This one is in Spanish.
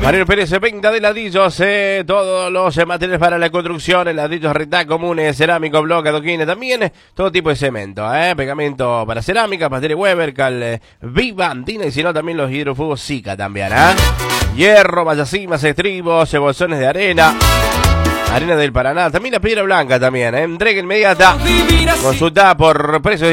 Mariano Pérez, venta de ladrillos, todos los materiales para la construcción, ladrillos recta comunes, cerámico, bloque, adoquines, también todo tipo de cemento, pegamento para cerámica, pasteles Weber, cal Viva, Andina y si no también los hidrofugos Zika también, hierro, mallasimas, estribos, bolsones de arena del Paraná, también la piedra blanca también, entrega inmediata, consulta por precios